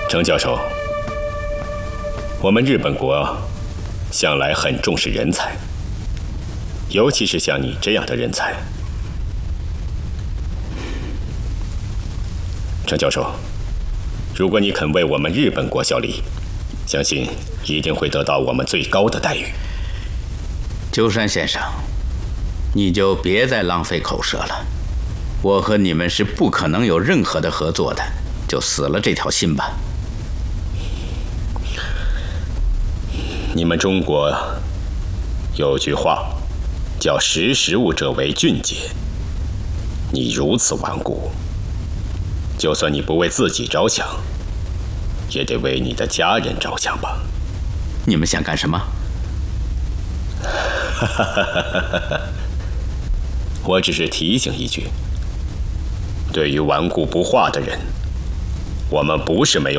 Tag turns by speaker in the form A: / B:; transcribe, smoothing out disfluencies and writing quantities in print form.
A: 程教授，我们日本国向来很重视人才，尤其是像你这样的人才。程教授，如果你肯为我们日本国效力，相信一定会得到我们最高的待遇。
B: 鸠山先生，你就别再浪费口舌了。我和你们是不可能有任何的合作的，就死了这条心吧。
A: 你们中国有句话叫"识时务者为俊杰"，你如此顽固，就算你不为自己着想，也得为你的家人着想吧。
B: 你们想干什么？
A: 我只是提醒一句，对于顽固不化的人，我们不是没有